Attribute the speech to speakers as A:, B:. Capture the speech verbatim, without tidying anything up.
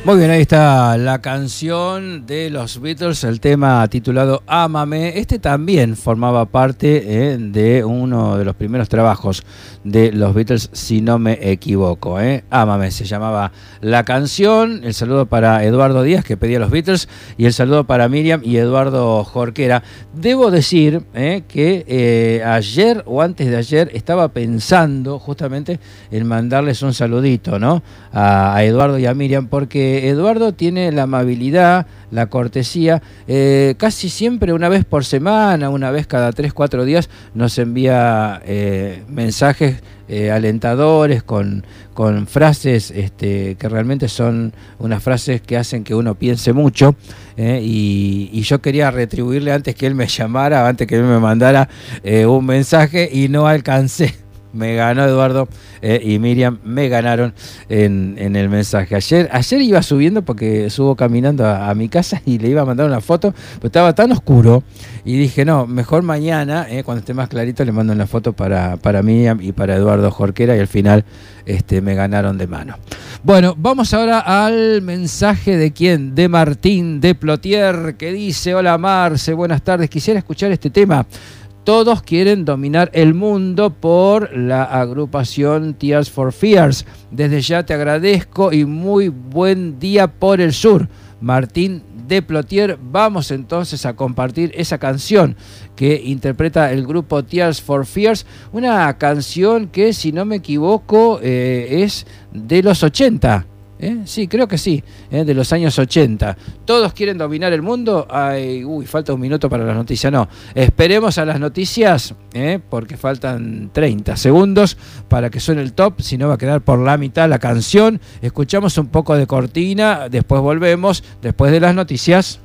A: Muy bien, ahí está la canción de los Beatles, el tema titulado Ámame. Este también formaba parte eh, de uno de los primeros trabajos de los Beatles, si no me equivoco. Eh. Ámame se llamaba la canción. El saludo para Eduardo Díaz, que pedía los Beatles, y el saludo para Miriam y Eduardo Jorquera. Debo decir eh, que eh, ayer o antes de ayer estaba pensando justamente en mandarles un saludito, ¿no? a, a Eduardo y a Miriam, porque Eduardo tiene la amabilidad, la cortesía, eh, casi siempre una vez por semana, una vez cada tres, cuatro días, nos envía eh, mensajes eh, alentadores con, con frases este, que realmente son unas frases que hacen que uno piense mucho, eh, y, y yo quería retribuirle antes que él me llamara, antes que él me mandara eh, un mensaje, y no alcancé. Me ganó Eduardo eh, y Miriam me ganaron en, en el mensaje. Ayer, ayer iba subiendo porque subo caminando a, a mi casa y le iba a mandar una foto, pero estaba tan oscuro y dije, no, mejor mañana, eh, cuando esté más clarito, le mando una foto para, para Miriam y para Eduardo Jorquera, y al final este, me ganaron de mano. Bueno, vamos ahora al mensaje de quién, de Martín de Plotier, que dice: hola Marce, buenas tardes, quisiera escuchar este tema. Todos quieren dominar el mundo, por la agrupación Tears for Fears. Desde ya te agradezco y muy buen día por el sur. Martín de Plotier, vamos entonces a compartir esa canción que interpreta el grupo Tears for Fears, una canción que, si no me equivoco, eh, es de los ochenta. ¿Eh? Sí, creo que sí, ¿eh? De los años ochenta. ¿Todos quieren dominar el mundo? Ay, uy, falta un minuto para las noticias. No, esperemos a las noticias, ¿eh? Porque faltan treinta segundos para que suene el top, si no va a quedar por la mitad la canción. Escuchamos un poco de cortina, después volvemos, después de las noticias.